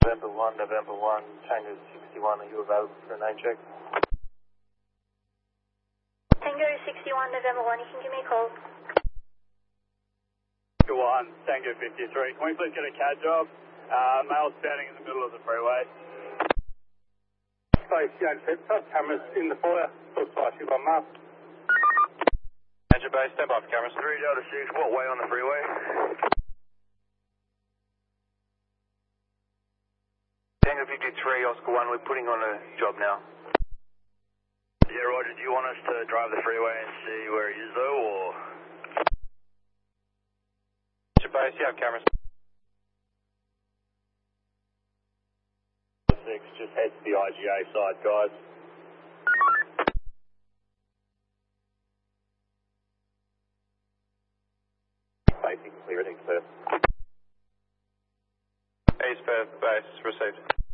November 1, Tango 61, are you available for a name check? Tango 61, November 1, you can give me a call. Tango 1, Tango 53. Can we please get a CAD job? Male standing in the middle of the freeway. Space, cameras in the foyer. Looks like you've got mask. Major base, stand by for cameras. 3 Delta 6, what way on the freeway? Tango 53, Oscar 1, we're putting on a job now. Yeah, Roger, do you want us to drive the freeway and see where he is though, or? Major base, you have cameras. 6, just head to the IGA side, guys. Basic clear, I think, sir. East Perth base, received.